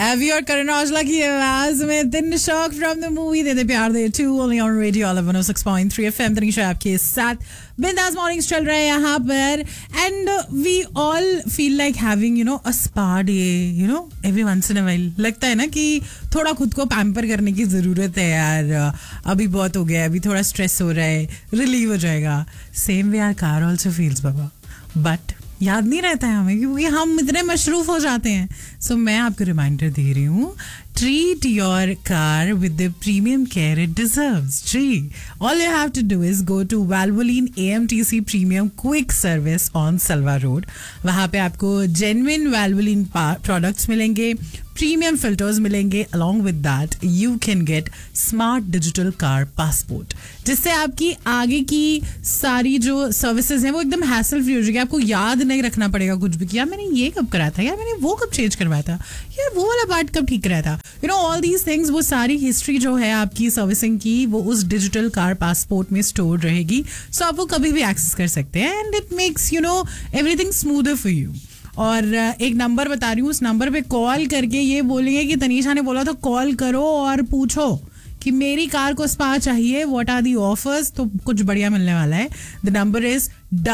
एवी और करण औजला की आवाज में दिन शौक फ्रॉम द मूवी दे दे प्यार दे 2 only on radio 106.3 FM. Tanisha आपके साथ बिंदास मॉर्निंग्स चल रहे हैं यहाँ पर and we all feel like having a spa day every once in a while. लगता है ना कि थोड़ा खुद को पैम्पर करने की जरूरत है यार, अभी बहुत हो गया, अभी थोड़ा स्ट्रेस हो रहा है, रिलीव हो जाएगा। Same way our car also feels Baba, but याद नहीं रहता है हमें क्योंकि हम इतने मशरूफ हो जाते हैं। सो मैं आपको रिमाइंडर दे रही हूँ, treat your car with the premium care it deserves. All you have to do is go to Valvoline AMTC Premium Quick Service on Salwa Road. वहाँ पे आपको genuine Valvoline products मिलेंगे, प्रीमियम फिल्टर्स मिलेंगे. along with that you can get smart digital car passport, जिससे आपकी आगे की सारी जो सर्विसेज हैं वो एकदम हैसल फ्री हो जाएगी. आपको याद नहीं रखना पड़ेगा कुछ भी कि यार मैंने ये कब कराया था, यार मैंने वो कब चेंज करवाया था, यार वो वाला पार्ट कब ठीक कराया था. ऑल दीज थिंग्स, वो सारी हिस्ट्री जो है आपकी सर्विसिंग की वो उस डिजिटल कार पासपोर्ट में स्टोर रहेगी. सो आप वो कभी भी एक्सेस कर सकते हैं and it makes everything smoother for you. और एक नंबर बता रही हूँ, उस नंबर पे कॉल करके ये बोलेंगे कि तनीषा ने बोला तो कॉल करो और पूछो कि मेरी कार को स्पा चाहिए, व्हाट आर दी ऑफर्स. तो कुछ बढ़िया मिलने वाला है. The number is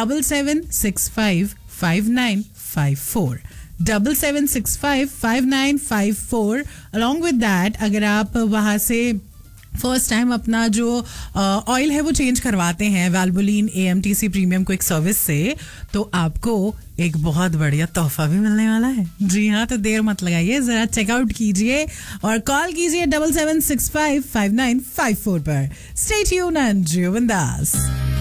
77655954 77655954. Along with that अगर आप वहाँ से फर्स्ट टाइम अपना जो ऑयल है वो चेंज करवाते हैं Valvoline AMTC premium quick service से, तो आपको एक बहुत बढ़िया तोहफा भी मिलने वाला है. जी हाँ, तो देर मत लगाइए, जरा चेकआउट कीजिए और कॉल कीजिए 77655954 पर. स्टे ट्यून्ड एंड जियो बिंदास.